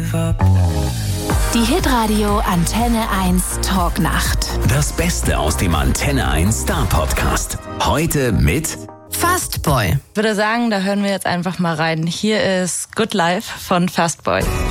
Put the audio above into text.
Die Hitradio Antenne 1 Talknacht. Das Beste aus dem Antenne 1 Star Podcast. Heute mit Fastboy. Ich würde sagen, da hören wir jetzt einfach mal rein. Hier ist Good Life von Fastboy.